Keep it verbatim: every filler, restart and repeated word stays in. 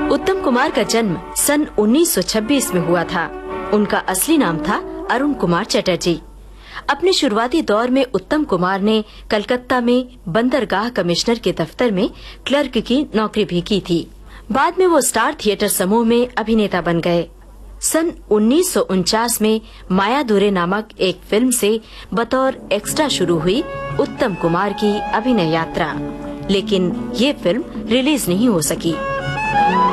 उत्तम कुमार का जन्म सन उन्नीस सौ छब्बीस में हुआ था। उनका असली नाम था अरुण कुमार चटर्जी। अपने शुरुआती दौर में उत्तम कुमार ने कलकत्ता में बंदरगाह कमिश्नर के दफ्तर में क्लर्क की नौकरी भी की थी। बाद में वो स्टार थिएटर समूह में अभिनेता बन गए। सन उन्नीस सौ उनचास में मायादुरे नामक एक फिल्म से बतौर एक्स्ट्रा शुरू हुई उत्तम कुमार की अभिनय यात्रा, लेकिन ये फिल्म रिलीज नहीं हो सकी।